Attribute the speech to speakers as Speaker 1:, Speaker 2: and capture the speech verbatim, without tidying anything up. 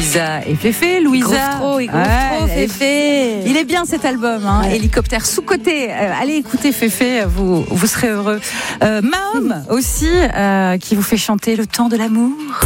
Speaker 1: Louisa et Féfé. Louisa,
Speaker 2: groove trop, il groove
Speaker 1: ouais,
Speaker 2: trop, Féfé.
Speaker 1: Il est bien cet album, hein, ouais. Hélicoptère sous-côté. Euh, allez écouter Féfé, vous, vous serez heureux. Euh, Mahom aussi, euh, qui vous fait chanter Le temps de l'amour.